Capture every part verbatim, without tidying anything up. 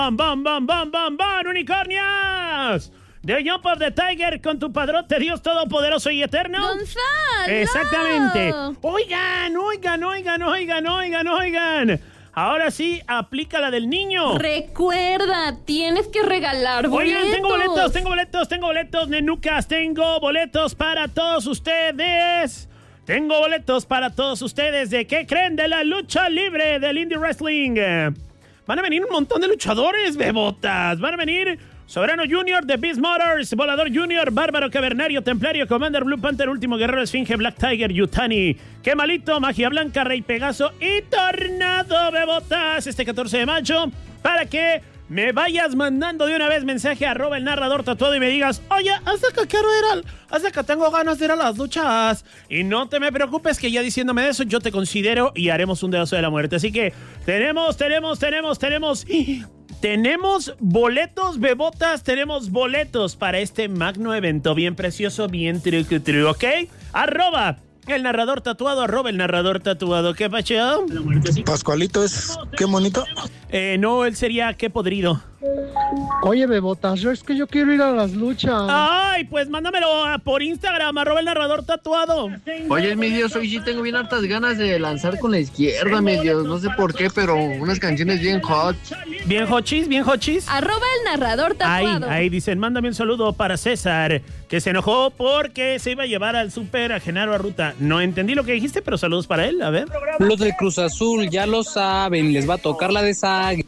¡Bam, bam, bam, bam, bam, bam, unicornios! The Jump of the Tiger con tu padrote Dios Todopoderoso y Eterno. ¡Gonzalo! Exactamente. Oigan, oigan, oigan, oigan, oigan, oigan. Ahora sí, aplica la del niño. Recuerda, tienes que regalar boletos. Oigan, tengo boletos, tengo boletos, tengo boletos, nenucas, tengo boletos para todos ustedes. Tengo boletos para todos ustedes. ¿De qué creen? De la lucha libre del indie wrestling. Van a venir un montón de luchadores, bebotas. Van a venir Soberano Junior, The Beast Motors, Volador Junior, Bárbaro Cavernario, Templario, Commander Blue Panther, Último Guerrero Esfinge, Black Tiger, Yutani, Qué Malito, Magia Blanca, Rey Pegaso y Tornado, bebotas. Este catorce de mayo, para que me vayas mandando de una vez mensaje a arroba el narrador tatuado y me digas, oye, hasta que quiero ir al, hasta que tengo ganas de ir a las luchas. Y no te me preocupes que ya diciéndome eso, yo te considero y haremos un dedazo de la muerte. Así que tenemos, tenemos, tenemos, tenemos, tenemos boletos, bebotas, tenemos boletos para este magno evento bien precioso, bien truco, truco, ¿ok? Arroba el narrador tatuado, arroba el narrador tatuado. ¿Qué pacho? Pascualito es, qué bonito. Eh, no, él sería qué podrido. Oye, bebotas, yo es que yo quiero ir a las luchas. Ay, pues mándamelo por Instagram, arroba el narrador tatuado. Oye, mi Dios, hoy sí tengo bien hartas ganas de lanzar con la izquierda, mi Dios. No sé por qué, pero unas canciones bien hot. Bien hochis, bien hochis. Arroba el narrador tatuado. Ahí, ahí dicen, mándame un saludo para César, que se enojó porque se iba a llevar al súper a Genaro a Ruta. No entendí lo que dijiste, pero saludos para él, a ver. Los del Cruz Azul ya lo saben, les va a tocar la de Sague.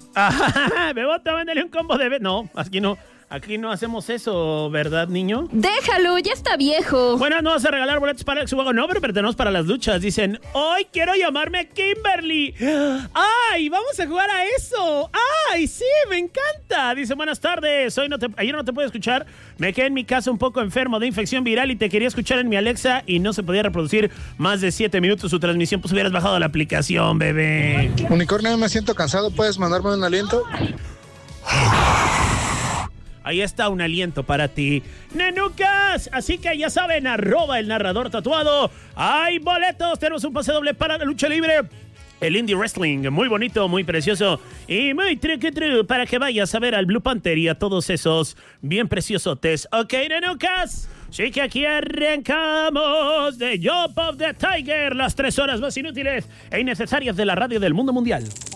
Bebota, mándale un combo de... No, aquí no, aquí no hacemos eso, ¿verdad, niño? Déjalo, ya está viejo. Bueno, no vas a regalar boletos para el juego, no, pero tenemos para las luchas. Dicen, hoy quiero llamarme Kimberly. ¡Ay, vamos a jugar a eso! ¡Ay, sí, me encanta! Dice, buenas tardes, hoy no te, ayer no te pude escuchar. Me quedé en mi casa un poco enfermo de infección viral y te quería escuchar en mi Alexa y no se podía reproducir más de siete minutos su transmisión. Pues hubieras bajado la aplicación, bebé. Unicornio, me siento cansado, ¿puedes mandarme un aliento? Ahí está un aliento para ti, nenucas. Así que ya saben, arroba el narrador tatuado. Hay boletos, tenemos un pase doble para la lucha libre. El indie wrestling, muy bonito, muy precioso y muy truque truque para que vayas a ver al Blue Panther y a todos esos bien preciosotes. Ok, nenucas. Sí que aquí arrancamos de Jump of the Tiger, las tres horas más inútiles e innecesarias de la radio del mundo mundial.